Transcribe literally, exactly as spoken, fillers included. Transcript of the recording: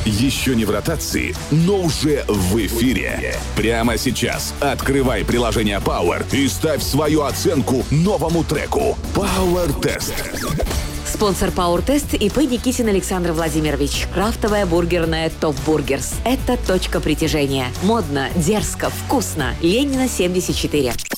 Еще не в ротации, но уже в эфире. Прямо сейчас открывай приложение Power и ставь свою оценку новому треку Power Test. Спонсор Power Test ИП Никитин Александр Владимирович. Крафтовая бургерная Топ Бургерс. Это точка притяжения. Модно, дерзко, вкусно. Ленина, семьдесят четыре.